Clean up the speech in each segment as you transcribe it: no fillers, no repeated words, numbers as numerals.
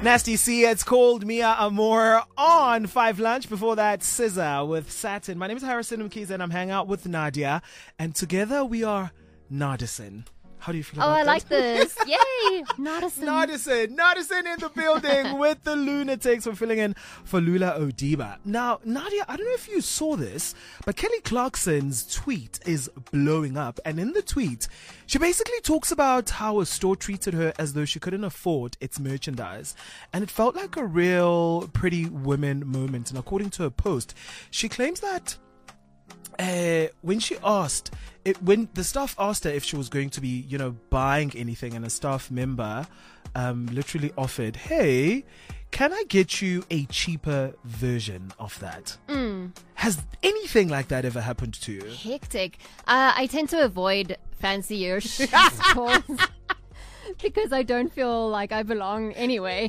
Nasty C, it's called Mia Amor on 5 Lunch. Before that, Scissor with Saturn. My name is Harrison Mkhize and I'm hanging out with Nadia. And together we are Nardison. How do you feel about that? Oh, I like this. Yay! Nardison in the building with the Lunatics. We're filling in for Lula Odiba. Now, Nadia, I don't know if you saw this, but Kelly Clarkson's tweet is blowing up. And in the tweet, she basically talks about how a store treated her as though she couldn't afford its merchandise. And it felt like a real Pretty Women moment. And according to her post, she claims that when the staff asked her if she was going to be, buying anything, and a staff member literally offered, hey, can I get you a cheaper version of that? Has anything like that ever happened to you? Hectic. I tend to avoid fancier stores because I don't feel like I belong anyway.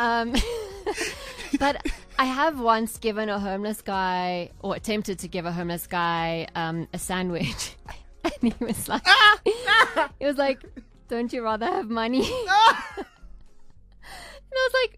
But I have once given a homeless guy, or attempted to give a homeless guy, a sandwich. And he was like, don't you rather have money? And I was like,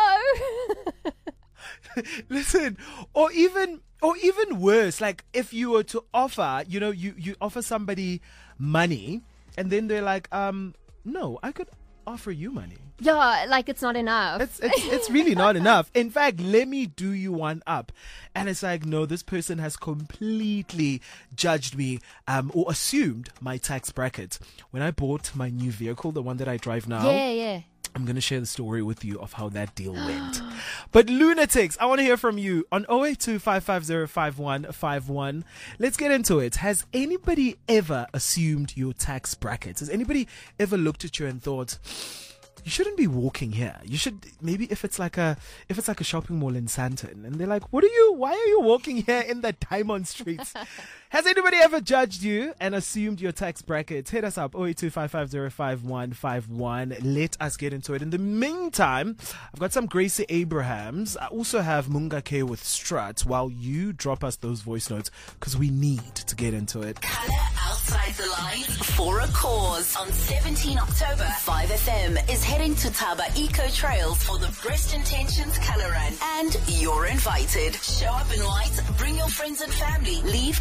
no. Listen, or even worse, like if you were to offer, you offer somebody money and then they're like, no, I could offer you money. Yeah, like it's not enough. It's really not enough. In fact, let me do you one up. And it's like, no, this person has completely judged me or assumed my tax bracket. When I bought my new vehicle, the one that I drive now. Yeah. I'm going to share the story with you of how that deal went. But Lunatics, I want to hear from you on 082-550-5151. Let's get into it. Has anybody ever assumed your tax brackets? Has anybody ever looked at you and thought, you shouldn't be walking here. You should, maybe if it's like a shopping mall in Sandton, and they're like, why are you walking here in the Diamond Streets? Has anybody ever judged you and assumed your tax bracket? Hit us up, 082-550-5151. Let us get into it. In the meantime, I've got some Gracie Abrahams. I also have Munga K with Strut while you drop us those voice notes because we need to get into it. Color outside the lines for a cause. On 17 October, 5FM is heading to Taba Eco Trails for the Breast Intentions Color Run. And you're invited. Show up in light, bring your friends and family, leave